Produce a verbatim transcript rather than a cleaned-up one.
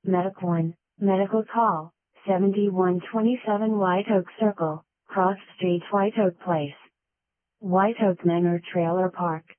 Medic one, Medical Call, seventy-one twenty-seven White Oak Circle, Cross Street, White Oak Place. White Oak Manor Trailer Park.